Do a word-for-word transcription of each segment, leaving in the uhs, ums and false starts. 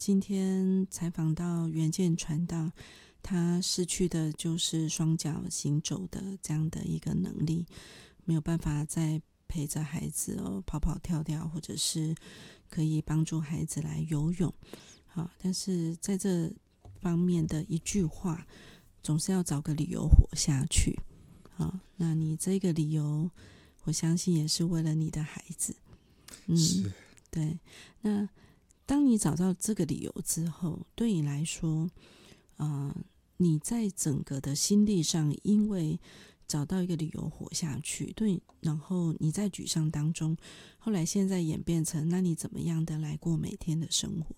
今天采访到元健传道，他失去的就是双脚行走的这样的一个能力，没有办法再陪着孩子哦跑跑跳跳，或者是可以帮助孩子来游泳。好，但是在这方面的一句话，总是要找个理由活下去。好，那你这个理由，我相信也是为了你的孩子。嗯， 是， 对。那当你找到这个理由之后，对你来说，呃，你在整个的心力上，因为找到一个理由活下去，对，然后你在沮丧当中，后来现在演变成，那你怎么样的来过每天的生活？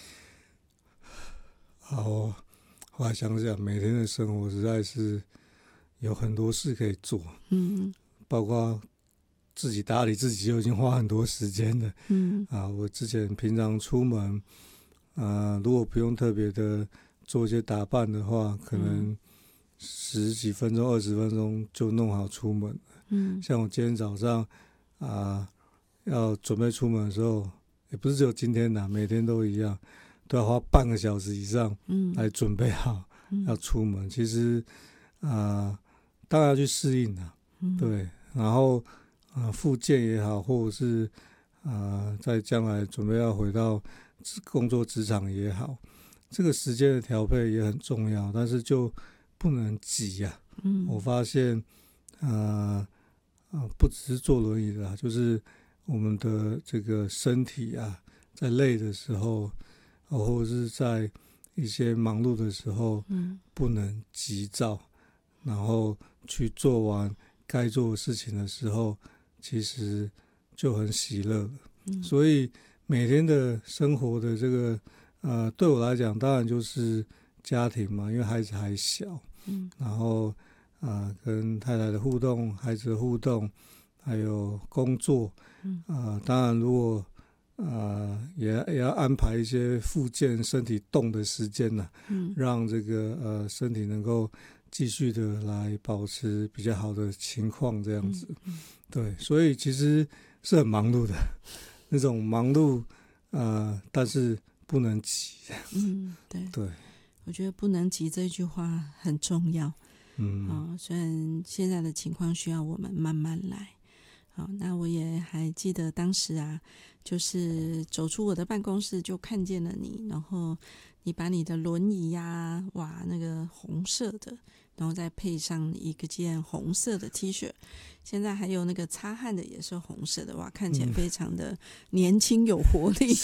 好，后来想想，每天的生活实在是有很多事可以做， 嗯包括自己打理自己就已经花很多时间了。 嗯啊，我之前平常出门，啊，如果不用特别的做一些打扮的话，可能十几分钟、二十分钟就弄好出门。 嗯像我今天早上啊，要准备出门的时候，也不是只有今天啦，每天都一样，都要花半个小时以上嗯来准备好嗯要出门。其实啊，当然要去适应啦， 嗯， 对，然后啊，复健也好，或者是啊，在将来准备要回到工作职场也好，这个时间的调配也很重要，但是就不能急呀、啊。 嗯， 我发现，呃，啊，不只是坐轮椅的啦，就是我们的这个身体啊，在累的时候，或者是在一些忙碌的时候， 嗯， 不能急躁，然后去做完该做的事情的时候，其实就很喜乐了。 嗯， 所以每天的生活的这个，呃，对我来讲，当然就是家庭嘛，因为孩子还小， 嗯， 然后啊、呃，跟太太的互动、孩子的互动，还有工作， 嗯， 啊、呃，当然如果啊、呃，也也要安排一些复健身体动的时间呐、啊， 嗯， 让这个呃身体能够继续的来保持比较好的情况，这样子。 嗯嗯、 对，所以其实是很忙碌的，那种忙碌，呃，但是不能急。 嗯，对， 对， 我觉得不能急这句话很重要。 嗯， 哦，虽然现在的情况需要我们慢慢来。好，那我也还记得当时啊，就是走出我的办公室就看见了你，然后你把你的轮椅呀、啊，哇，那个红色的，然后再配上一个件红色的 T 恤，现在还有那个擦汗的也是红色的，哇，看起来非常的年轻有活力。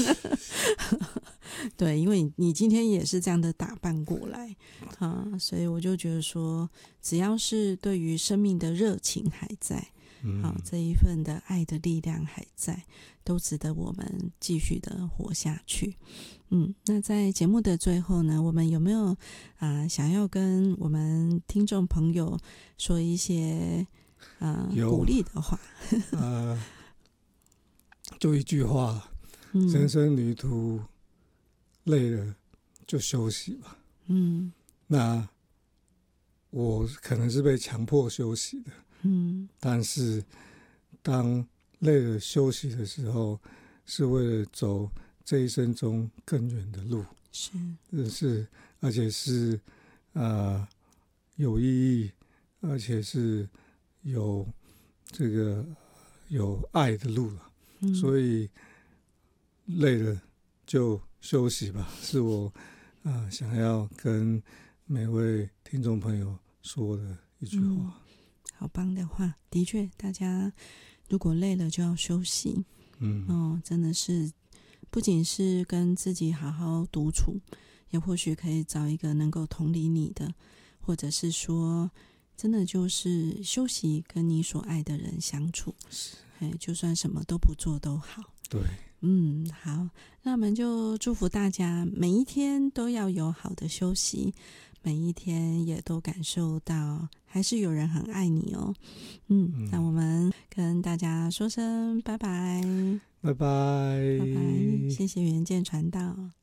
对，因为你今天也是这样的打扮过来啊，所以我就觉得说，只要是对于生命的热情还在。好，这一份的爱的力量还在，都值得我们继续的活下去。嗯，那在节目的最后呢，我们有没有啊、呃、想要跟我们听众朋友说一些啊、呃、鼓励的话？ 呃，就一句话， 嗯、 人生旅途累了就休息吧。 嗯， 那我可能是被强迫休息的。 嗯， 但是当累了休息的时候，是为了走这一生中更远的路， 是是，而且是呃有意义，而且是有这个有爱的路了。 嗯、 所以累了就休息吧，是我啊、呃、想要跟每位听众朋友说的一句话。嗯， 好棒的话，的确，大家如果累了就要休息。嗯，哦，真的是，不仅是跟自己好好独处，也或许可以找一个能够同理你的，或者是说，真的就是休息，跟你所爱的人相处。哎，就算什么都不做都好。 对， 嗯，好，那我们就祝福大家每一天都要有好的休息。每一天也都感受到还是有人很爱你哦。嗯，嗯，那我们跟大家说声拜拜， 拜拜， 拜拜，谢谢元健传道。